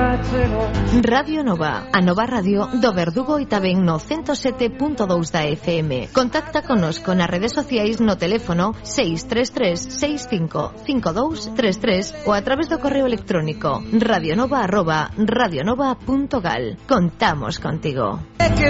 Radio Nova, a nova radio do Verdugo e tamén no 107.2 da FM. Contacta conosco nas redes sociais no teléfono 633-655233 ou a través do correo electrónico radionova@radionova.gal. Contamos contigo.